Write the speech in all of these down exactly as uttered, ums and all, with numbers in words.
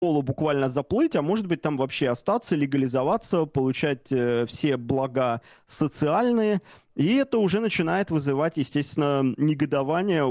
полу буквально заплыть, а может быть там вообще остаться, легализоваться, получать э, все блага социальные. И это уже начинает вызывать, естественно, негодование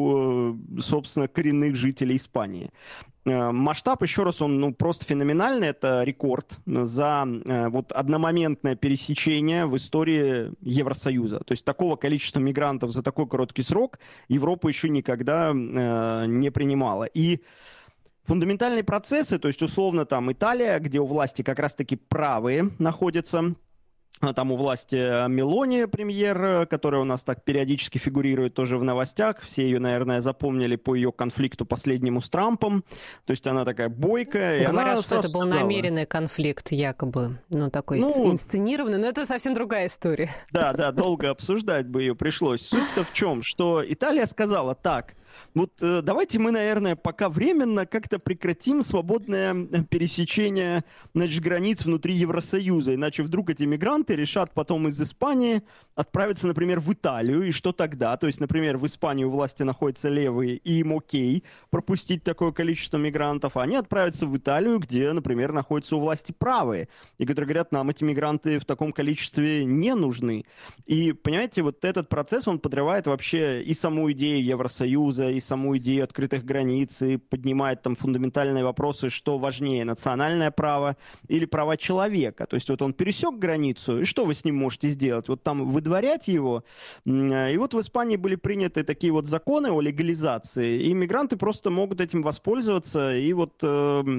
у, э, собственно, коренных жителей Испании. Э, Масштаб, еще раз, он ну, просто феноменальный. Это рекорд за э, вот одномоментное пересечение в истории Евросоюза. То есть такого количества мигрантов за такой короткий срок Европа еще никогда э, не принимала. И фундаментальные процессы, то есть условно там Италия, где у власти как раз-таки правые находятся, а там у власти Мелони, премьер, которая у нас так периодически фигурирует тоже в новостях. Все ее, наверное, запомнили по ее конфликту последнему с Трампом. То есть она такая бойкая. И Говорят, она что это был сказала, намеренный конфликт, якобы. Ну, такой ну, инсценированный, но это совсем другая история. да, да, долго обсуждать бы ее пришлось. Суть-то в чем? Что Италия сказала так: вот э, давайте мы, наверное, пока временно как-то прекратим свободное э, пересечение, значит, границ внутри Евросоюза, иначе вдруг эти мигранты решат потом из Испании отправиться, например, в Италию, и что тогда? То есть, например, в Испании у власти находятся левые, и им окей пропустить такое количество мигрантов, а они отправятся в Италию, где, например, находятся у власти правые, и которые говорят, нам эти мигранты в таком количестве не нужны. И, понимаете, вот этот процесс, он подрывает вообще и саму идею Евросоюза, и саму идею открытых границ, и поднимает там фундаментальные вопросы, что важнее, национальное право или права человека. То есть вот он пересек границу, и что вы с ним можете сделать? Вот там выдворять его. И вот в Испании были приняты такие вот законы о легализации, и мигранты просто могут этим воспользоваться, и вот э,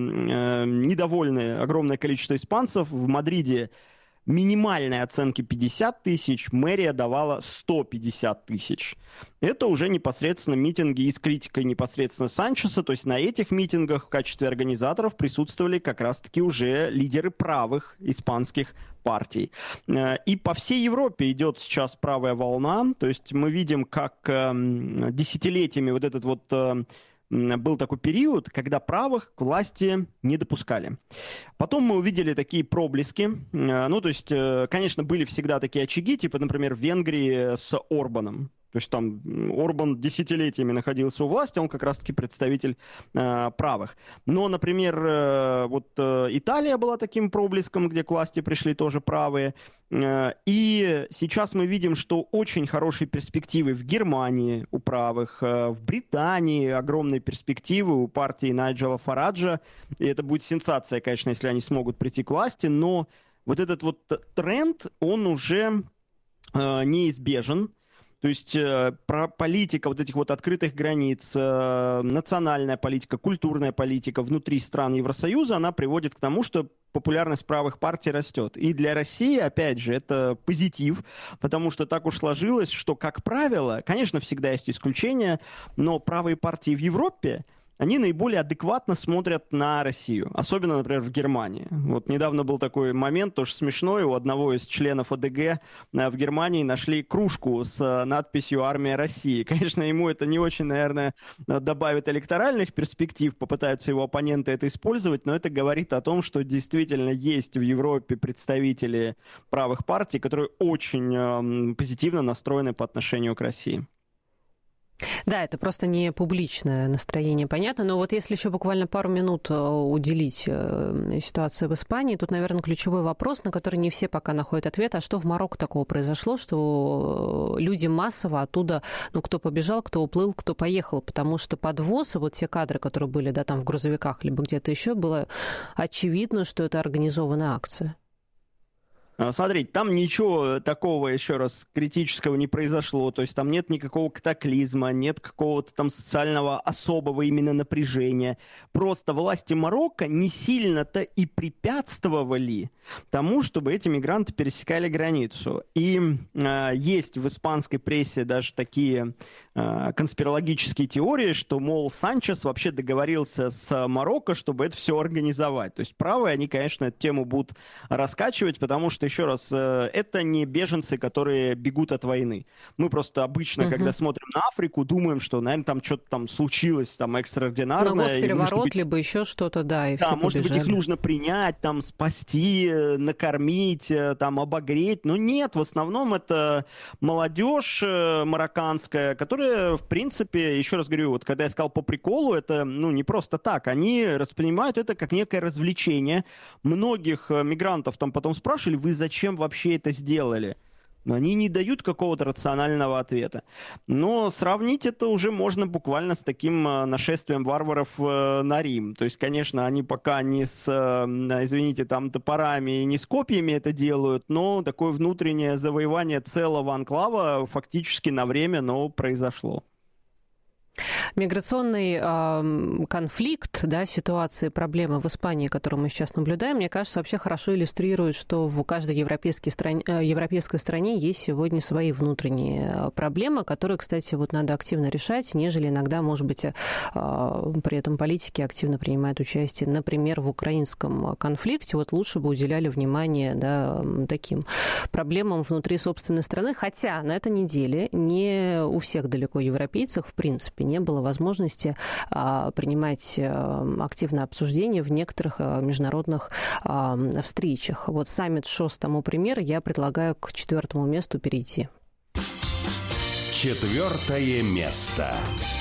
э, недовольны огромное количество испанцев в Мадриде. Минимальной оценки пятьдесят тысяч, мэрия давала сто пятьдесят тысяч. Это уже непосредственно митинги и с критикой непосредственно Санчеса, то есть на этих митингах в качестве организаторов присутствовали как раз-таки уже лидеры правых испанских партий. И по всей Европе идет сейчас правая волна, то есть мы видим, как десятилетиями вот этот вот был такой период, когда правых к власти не допускали. Потом мы увидели такие проблески. Ну, то есть, конечно, были всегда такие очаги, типа, например, в Венгрии с Орбаном. То есть там Орбан десятилетиями находился у власти, он как раз-таки представитель э, правых. Но, например, э, вот э, Италия была таким проблеском, где к власти пришли тоже правые. Э, и сейчас мы видим, что очень хорошие перспективы в Германии у правых, э, в Британии огромные перспективы у партии Найджела Фараджа. И это будет сенсация, конечно, если они смогут прийти к власти. Но вот этот вот тренд, он уже э, неизбежен. То есть э, про политика вот этих вот открытых границ, э, национальная политика, культурная политика внутри стран Евросоюза, она приводит к тому, что популярность правых партий растет. И для России, опять же, это позитив, потому что так уж сложилось, что, как правило, конечно, всегда есть исключения, но правые партии в Европе, они наиболее адекватно смотрят на Россию. Особенно, например, в Германии. Вот недавно был такой момент, тоже смешной, у одного из членов ОДГ в Германии нашли кружку с надписью «Армия России». Конечно, ему это не очень, наверное, добавит электоральных перспектив, попытаются его оппоненты это использовать, но это говорит о том, что действительно есть в Европе представители правых партий, которые очень позитивно настроены по отношению к России. Да, это просто не публичное настроение, понятно. Но вот если еще буквально пару минут уделить ситуации в Испании, тут, наверное, ключевой вопрос, на который не все пока находят ответ. А что в Марокко такого произошло, что люди массово оттуда, ну, кто побежал, кто уплыл, кто поехал? Потому что подвоз, и вот те кадры, которые были, да, там в грузовиках, либо где-то еще, было очевидно, что это организованная акция. Смотрите, там ничего такого, еще раз, критического не произошло, то есть там нет никакого катаклизма, нет какого-то там социального особого именно напряжения. Просто власти Марокко не сильно-то и препятствовали тому, чтобы эти мигранты пересекали границу. И э, есть в испанской прессе даже такие э, конспирологические теории, что, мол, Санчес вообще договорился с Марокко, чтобы это все организовать. То есть правые, они, конечно, эту тему будут раскачивать, потому что, еще раз, это не беженцы, которые бегут от войны. Мы просто обычно, uh-huh. когда смотрим на Африку, думаем, что, наверное, там что-то там случилось, там экстраординарное. Ну, госпереворот, быть... либо еще что-то, да, и да, все может побежали. быть, их нужно принять, там, спасти, накормить, там, обогреть. Но нет, в основном это молодежь марокканская, которая, в принципе, еще раз говорю, вот когда я сказал по приколу, это, ну, не просто так. Они воспринимают это как некое развлечение. Многих мигрантов там потом спрашивали, вы зачем вообще это сделали? Но они не дают какого-то рационального ответа. Но сравнить это уже можно буквально с таким нашествием варваров на Рим. То есть, конечно, они пока не с, извините, там топорами и не с копьями это делают, но такое внутреннее завоевание целого анклава фактически на время, но произошло. Миграционный э, конфликт, да, ситуации, проблемы в Испании, которую мы сейчас наблюдаем, мне кажется, вообще хорошо иллюстрирует, что в каждой европейской стране, европейской стране есть сегодня свои внутренние проблемы, которые, кстати, вот надо активно решать, нежели иногда, может быть, э, при этом политики активно принимают участие. Например, в украинском конфликте вот лучше бы уделяли внимание, да, таким проблемам внутри собственной страны, хотя на этой неделе не у всех далеко европейцев, в принципе, не было возможности а, принимать а, активное обсуждение в некоторых а, международных а, встречах. Вот саммит ШОС тому пример, я предлагаю к четвертому месту перейти. Четвертое место.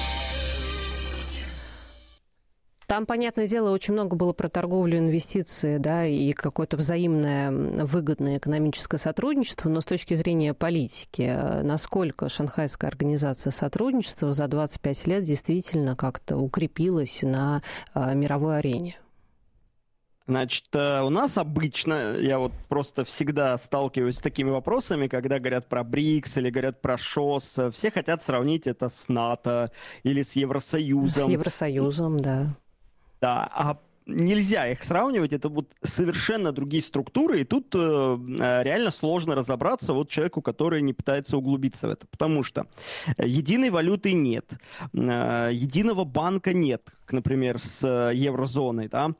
Там, понятное дело, очень много было про торговлю, инвестиции, да, и какое-то взаимное выгодное экономическое сотрудничество, но с точки зрения политики, насколько Шанхайская организация сотрудничества за двадцать пять лет действительно как-то укрепилась на а, мировой арене? Значит, у нас обычно, я вот просто всегда сталкиваюсь с такими вопросами, когда говорят про БРИКС или говорят про ШОС, все хотят сравнить это с НАТО или с Евросоюзом. С Евросоюзом, да. Да, а нельзя их сравнивать, это будут совершенно другие структуры, и тут э, реально сложно разобраться вот человеку, который не пытается углубиться в это, потому что единой валюты нет, э, единого банка нет, например, с еврозоной, да.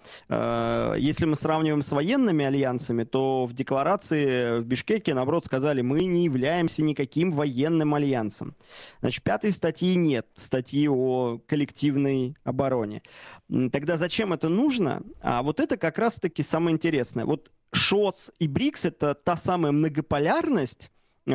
Э, если мы сравниваем с военными альянсами, то в декларации в Бишкеке, наоборот, сказали, мы не являемся никаким военным альянсом. Значит, пятой статьи нет, статьи о коллективной обороне. Тогда зачем это нужно? А вот это как раз-таки самое интересное. Вот ШОС и БРИКС — это та самая многополярность,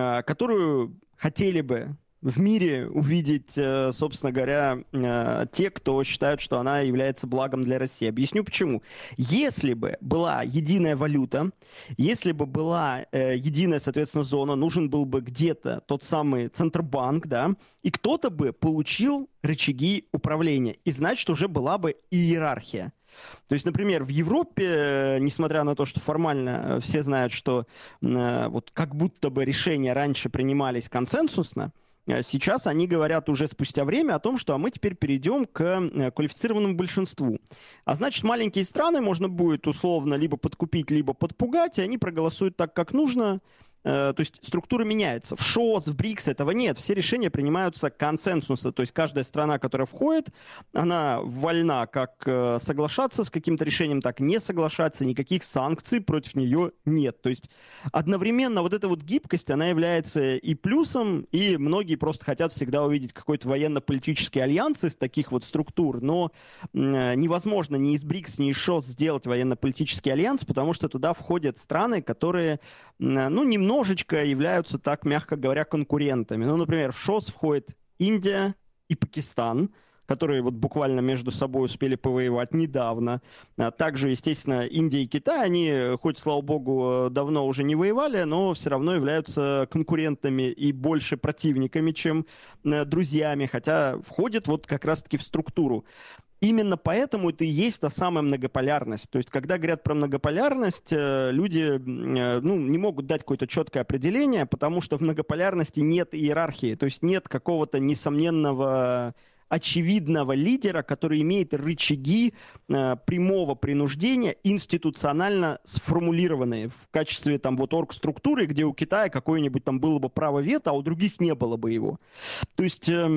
которую хотели бы в мире увидеть, собственно говоря, те, кто считают, что она является благом для России. Объясню почему. Если бы была единая валюта, если бы была единая, соответственно, зона, нужен был бы где-то тот самый Центробанк, да, и кто-то бы получил рычаги управления, и значит, уже была бы иерархия. То есть, например, в Европе, несмотря на то, что формально все знают, что вот как будто бы решения раньше принимались консенсусно, сейчас они говорят уже спустя время о том, что а мы теперь перейдем к квалифицированному большинству. А значит, маленькие страны можно будет условно либо подкупить, либо подпугать, и они проголосуют так, как нужно. То есть структура меняется. В ШОС, в БРИКС этого нет. Все решения принимаются консенсуса. То есть каждая страна, которая входит, она вольна как соглашаться с каким-то решением, так не соглашаться. Никаких санкций против нее нет. То есть одновременно вот эта вот гибкость, она является и плюсом, и многие просто хотят всегда увидеть какой-то военно-политический альянс из таких вот структур. Но невозможно ни из БРИКС, ни из ШОС сделать военно-политический альянс, потому что туда входят страны, которые, ну, немного немножечко являются, так мягко говоря, конкурентами. Ну, например, в ШОС входит Индия и Пакистан, которые вот буквально между собой успели повоевать недавно. Также, естественно, Индия и Китай, они, хоть, слава богу, давно уже не воевали, но все равно являются конкурентами и больше противниками, чем друзьями, хотя входят вот как раз-таки в структуру. Именно поэтому это и есть та самая многополярность. То есть, когда говорят про многополярность, люди ну, не могут дать какое-то четкое определение, потому что в многополярности нет иерархии, то есть нет какого-то несомненного, очевидного лидера, который имеет рычаги прямого принуждения, институционально сформулированные в качестве там вот оргструктуры, где у Китая какое-нибудь там было бы право вето, а у других не было бы его. То есть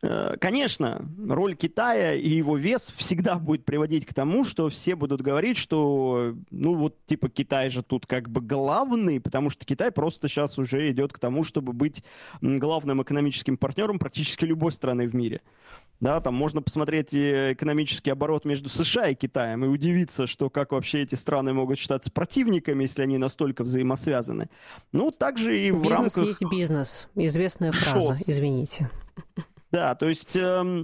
Конечно, роль Китая и его вес всегда будет приводить к тому, что все будут говорить, что, ну вот, типа, Китай же тут как бы главный, потому что Китай просто сейчас уже идет к тому, чтобы быть главным экономическим партнером практически любой страны в мире. Да, там можно посмотреть экономический оборот между США и Китаем и удивиться, что как вообще эти страны могут считаться противниками, если они настолько взаимосвязаны. Ну, также и в бизнес рамках... Бизнес есть бизнес. Известная фраза, ШОС. Извините. Да, то есть э,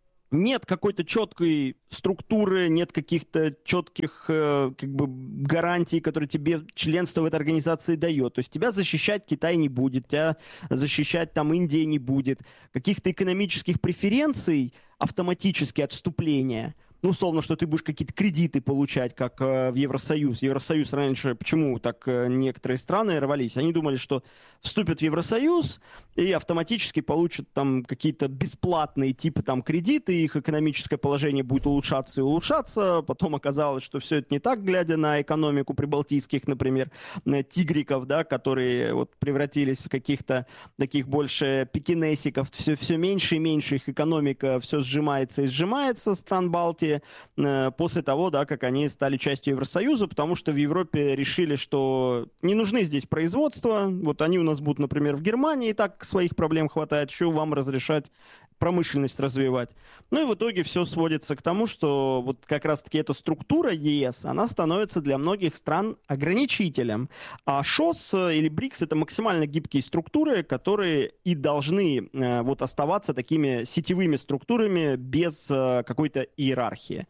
нет какой-то четкой структуры, нет каких-то четких э, как бы гарантий, которые тебе членство в этой организации дает. То есть тебя защищать Китай не будет, тебя защищать там Индия не будет. Каких-то экономических преференций, автоматически отступления, ну, условно, что ты будешь какие-то кредиты получать, как э, в Евросоюз. Евросоюз раньше, почему так э, некоторые страны рвались? Они думали, что вступят в Евросоюз и автоматически получат там какие-то бесплатные типа там кредиты, их экономическое положение будет улучшаться и улучшаться. Потом оказалось, что все это не так, глядя на экономику прибалтийских, например, тигриков, да, которые вот превратились в каких-то таких больше пекинесиков. Все, все меньше и меньше их экономика, все сжимается и сжимается, стран Балтии, после того, да, как они стали частью Евросоюза, потому что в Европе решили, что не нужны здесь производства, вот они у нас будут, например, в Германии, и так своих проблем хватает, еще вам разрешать промышленность развивать. Ну и в итоге все сводится к тому, что вот как раз-таки эта структура ЕС, она становится для многих стран ограничителем. А ШОС или БРИКС — это максимально гибкие структуры, которые и должны э, вот оставаться такими сетевыми структурами без э, какой-то иерархии.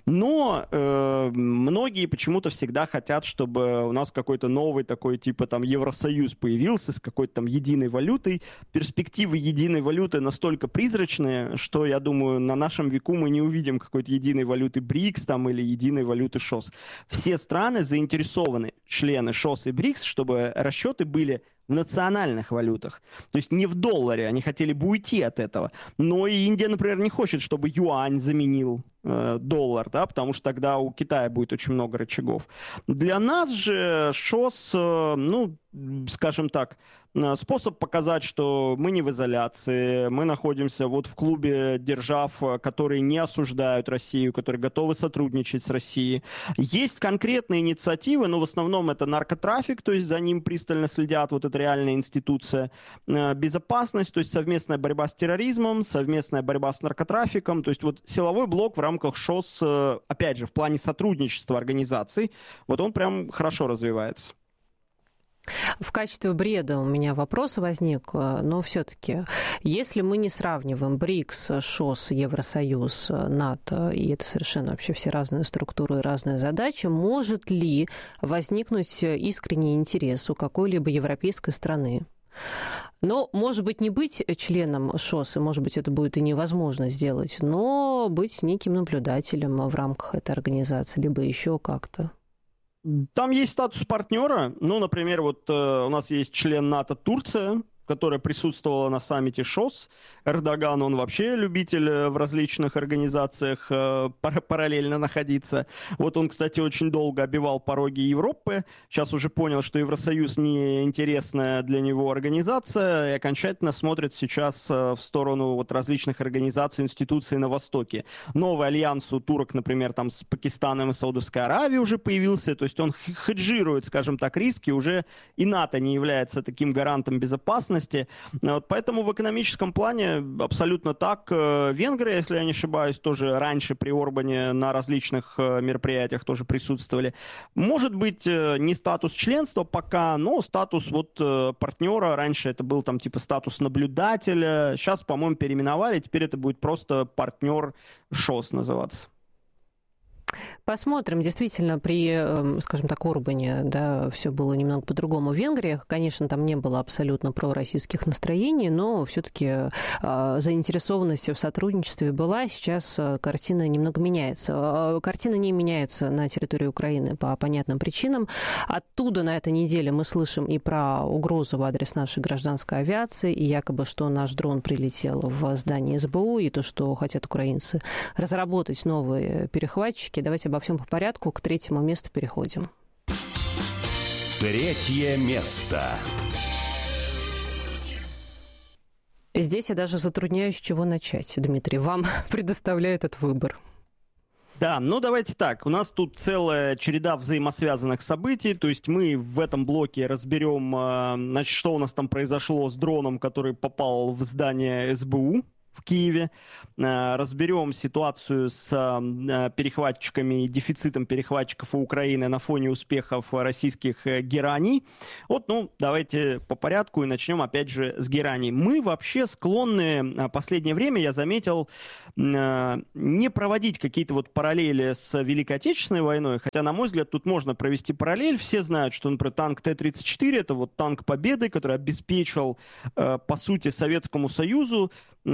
Но э, многие почему-то всегда хотят, чтобы у нас какой-то новый такой типа там Евросоюз появился с какой-то там единой валютой. Перспективы единой валюты настолько призрачные, что, я думаю, на нашем веку мы не увидим какой-то единой валюты БРИКС там, или единой валюты ШОС. Все страны заинтересованы, члены ШОС и БРИКС, чтобы расчеты были в национальных валютах. То есть не в долларе, они хотели бы уйти от этого. Но и Индия, например, не хочет, чтобы юань заменил э, доллар, да, потому что тогда у Китая будет очень много рычагов. Для нас же ШОС, э, ну, скажем так, способ показать, что мы не в изоляции, мы находимся вот в клубе держав, которые не осуждают Россию, которые готовы сотрудничать с Россией. Есть конкретные инициативы, но в основном это наркотрафик, то есть за ним пристально следят, вот эта реальная институция, безопасность, то есть совместная борьба с терроризмом, совместная борьба с наркотрафиком, то есть вот силовой блок в рамках ШОС, опять же, в плане сотрудничества организаций, вот он прям хорошо развивается. В качестве бреда у меня вопрос возник, но все-таки, если мы не сравниваем БРИКС, ШОС, Евросоюз, НАТО, и это совершенно вообще все разные структуры и разные задачи, может ли возникнуть искренний интерес у какой-либо европейской страны? Но, может быть, не быть членом ШОС, и, может быть, это будет и невозможно сделать, но быть неким наблюдателем в рамках этой организации, либо еще как-то. Там есть статус партнера. Ну, например, вот э, у нас есть член НАТО Турция, которая присутствовала на саммите ШОС. Эрдоган, он вообще любитель в различных организациях э, пар- параллельно находиться. Вот он, кстати, очень долго обивал пороги Европы. Сейчас уже понял, что Евросоюз не интересная для него организация, и окончательно смотрит сейчас э, в сторону вот различных организаций, институций на Востоке. Новый альянс у турок, например, там с Пакистаном и Саудовской Аравией уже появился. То есть он хеджирует, скажем так, риски. Уже и НАТО не является таким гарантом безопасности. Вот поэтому в экономическом плане абсолютно так. Венгрия, если я не ошибаюсь, тоже раньше при Орбане на различных мероприятиях тоже присутствовали. Может быть, не статус членства пока, но статус вот партнера. Раньше это был там типа статус наблюдателя. Сейчас, по-моему, переименовали. Теперь это будет просто партнер ШОС называться. Посмотрим. Действительно, при, скажем так, Орбане, да, все было немного по-другому. В Венгрии, конечно, там не было абсолютно пророссийских настроений, но все-таки э, заинтересованность в сотрудничестве была. Сейчас картина немного меняется. Картина не меняется на территории Украины по понятным причинам. Оттуда на этой неделе мы слышим и про угрозу в адрес нашей гражданской авиации, и якобы, что наш дрон прилетел в здание СБУ, и то, что хотят украинцы разработать новые перехватчики. Давайте обо всем по порядку. К третьему месту переходим. Третье место. Здесь я даже затрудняюсь, с чего начать, Дмитрий. Вам предоставляю этот выбор. Да, ну давайте так. У нас тут целая череда взаимосвязанных событий. То есть мы в этом блоке разберем, значит, что у нас там произошло с дроном, который попал в здание эс бэ у в Киеве. Разберем ситуацию с перехватчиками и дефицитом перехватчиков у Украины на фоне успехов российских гераний. Вот, ну, давайте по порядку и начнем опять же с гераний. Мы вообще склонны в последнее время, я заметил, не проводить какие-то вот параллели с Великой Отечественной войной, хотя, на мой взгляд, тут можно провести параллель. Все знают, что, например, танк Т тридцать четыре это вот танк Победы, который обеспечил, по сути, Советскому Союзу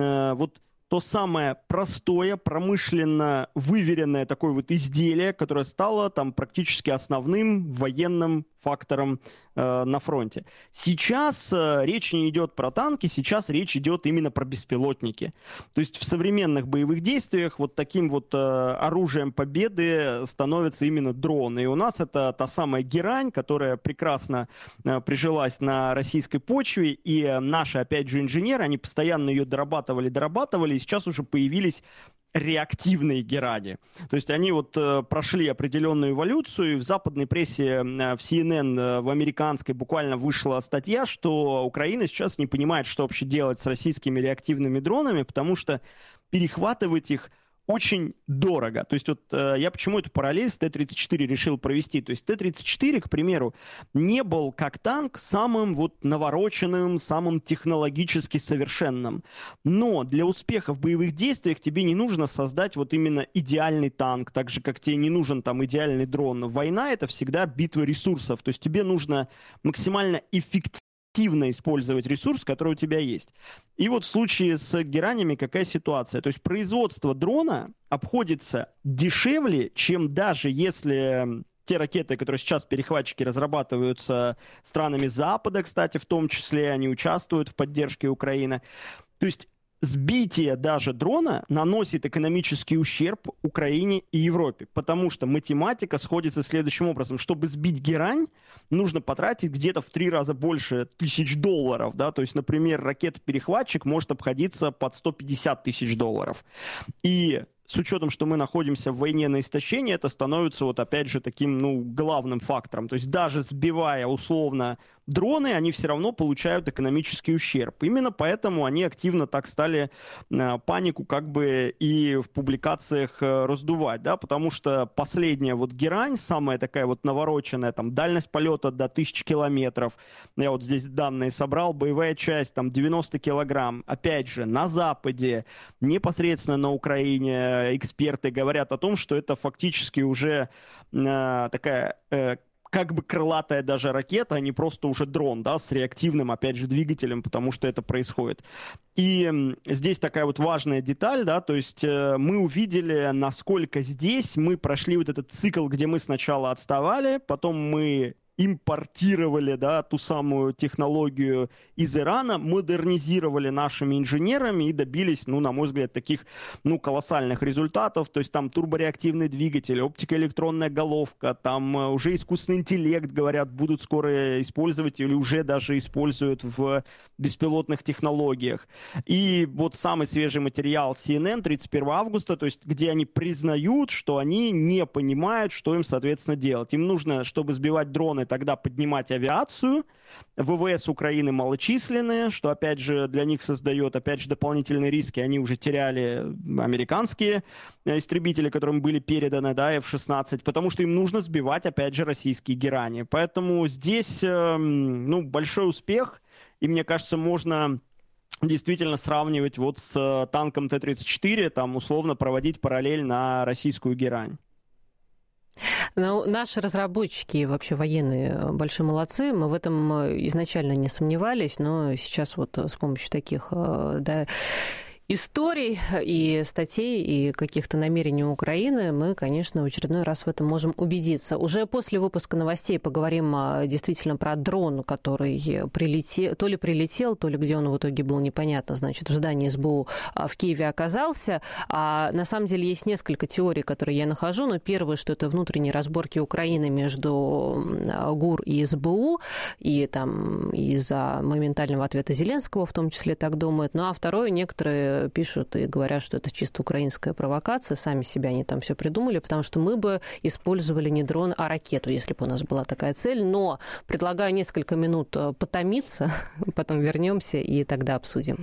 вот то самое простое, промышленно выверенное такое вот изделие, которое стало там практически основным военным фактором э, на фронте. Сейчас э, речь не идет про танки, сейчас речь идет именно про беспилотники. То есть в современных боевых действиях вот таким вот э, оружием победы становится именно дрон. И у нас это та самая герань, которая прекрасно э, прижилась на российской почве, и э, наши, опять же, инженеры, они постоянно ее дорабатывали, дорабатывали, и сейчас уже появились реактивные герани. То есть они вот э, прошли определенную эволюцию, и в западной прессе, э, в си эн эн, э, в американской буквально вышла статья, что Украина сейчас не понимает, что вообще делать с российскими реактивными дронами, потому что перехватывать их очень дорого. То есть вот э, я почему эту параллель с Т тридцать четыре решил провести. То есть Т тридцать четыре, к примеру, не был как танк самым вот навороченным, самым технологически совершенным. Но для успеха в боевых действиях тебе не нужно создать вот именно идеальный танк, так же, как тебе не нужен там идеальный дрон. Война — это всегда битва ресурсов. То есть тебе нужно максимально эффективно активно использовать ресурс, который у тебя есть. И вот в случае с геранями какая ситуация? То есть производство дрона обходится дешевле, чем даже если те ракеты, которые сейчас перехватчики разрабатываются странами Запада, кстати, в том числе, они участвуют в поддержке Украины. То есть сбитие даже дрона наносит экономический ущерб Украине и Европе, потому что математика сходится следующим образом. Чтобы сбить герань, нужно потратить где-то в три раза больше тысяч долларов. Да? То есть, например, ракета-перехватчик может обходиться под сто пятьдесят тысяч долларов. И с учетом, что мы находимся в войне на истощение, это становится вот опять же таким, ну, главным фактором. То есть даже сбивая условно дроны, они все равно получают экономический ущерб. Именно поэтому они активно так стали э, панику как бы и в публикациях э, раздувать, да, потому что последняя вот герань, самая такая вот навороченная, там, дальность полета до тысячи километров, я вот здесь данные собрал, боевая часть, там, девяносто килограмм, опять же, на Западе, непосредственно на Украине, эксперты говорят о том, что это фактически уже э, такая э, как бы крылатая даже ракета, а не просто уже дрон, да, с реактивным, опять же, двигателем, потому что это происходит. И э, здесь такая вот важная деталь, да, то есть э, мы увидели, насколько здесь мы прошли вот этот цикл, где мы сначала отставали, потом мы импортировали, да, ту самую технологию из Ирана, модернизировали нашими инженерами и добились, ну, на мой взгляд, таких, ну, колоссальных результатов. То есть там турбореактивный двигатель, оптикоэлектронная головка, там уже искусственный интеллект, говорят, будут скоро использовать или уже даже используют в беспилотных технологиях. И вот самый свежий материал си эн эн тридцать первого августа, то есть где они признают, что они не понимают, что им, соответственно, делать. Им нужно, чтобы сбивать дроны, тогда поднимать авиацию. ВВС Украины малочисленные, что, опять же, для них создает, опять же, дополнительные риски. Они уже теряли американские истребители, которым были переданы, да, эф шестнадцать, потому что им нужно сбивать, опять же, российские герани. Поэтому здесь, ну, большой успех, и, мне кажется, можно действительно сравнивать вот с танком Т тридцать четыре, там, условно, проводить параллель на российскую герань. Ну, наши разработчики, вообще военные, большие молодцы. Мы в этом изначально не сомневались, но сейчас вот с помощью таких, да, историй и статей, и каких-то намерений Украины, мы, конечно, в очередной раз в этом можем убедиться. Уже после выпуска новостей поговорим действительно про дрон, который прилетел, то ли прилетел, то ли где он в итоге был, непонятно, значит, в здании СБУ в Киеве оказался. А на самом деле есть несколько теорий, которые я нахожу, но первое, что это внутренние разборки Украины между ГУР и СБУ, и там из-за моментального ответа Зеленского, в том числе, так думают. Ну а второе, некоторые пишут и говорят, что это чисто украинская провокация, сами себя они там все придумали, потому что мы бы использовали не дрон, а ракету, если бы у нас была такая цель. Но предлагаю несколько минут потомиться, потом вернемся и тогда обсудим.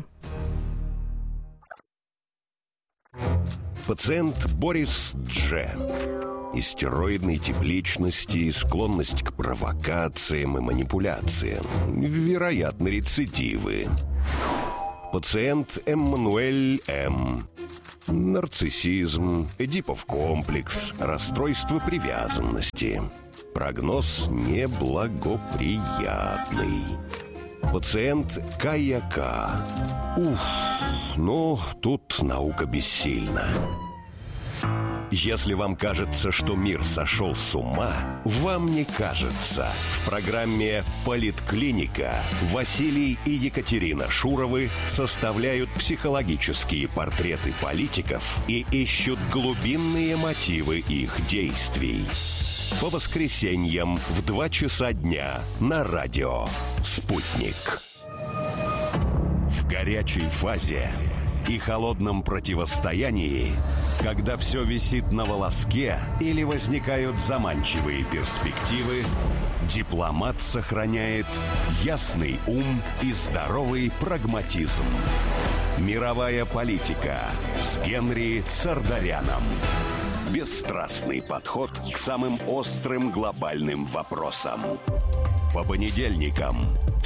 Пациент Борис Дж. Истероидной тип личности, склонность к провокациям и манипуляциям, вероятно, рецидивы. Пациент Эммануэль М. Нарциссизм, Эдипов комплекс, расстройство привязанности. Прогноз неблагоприятный. Пациент Кая К. Уф, ну, тут наука бессильна. Если вам кажется, что мир сошел с ума, вам не кажется. В программе «Политклиника» Василий и Екатерина Шуровы составляют психологические портреты политиков и ищут глубинные мотивы их действий. По воскресеньям в два часа дня на радио «Спутник». В горячей фазе и холодном противостоянии, когда все висит на волоске или возникают заманчивые перспективы, дипломат сохраняет ясный ум и здоровый прагматизм. Мировая политика с Генри Сардаряном. Бесстрастный подход к самым острым глобальным вопросам. По понедельникам